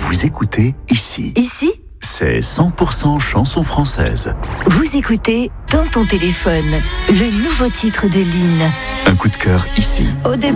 Vous écoutez ici. Ici, C'est 100% chanson française. vous écoutez Dans ton téléphone, le nouveau titre de Lynn. Un coup de cœur ici. Au début,